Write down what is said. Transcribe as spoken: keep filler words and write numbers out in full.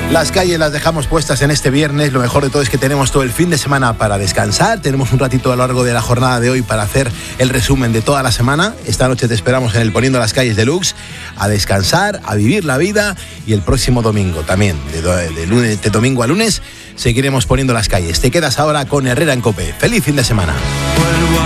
Las calles las dejamos puestas en este viernes. Lo mejor de todo es que tenemos todo el fin de semana para descansar. Tenemos un ratito a lo largo de la jornada de hoy para hacer el resumen de toda la semana. Esta noche te esperamos en el Poniendo las Calles Deluxe a descansar, a vivir la vida. Y el próximo domingo también, de, de, lunes, de domingo a lunes, seguiremos poniendo las calles. Te quedas ahora con Herrera en COPE. ¡Feliz fin de semana!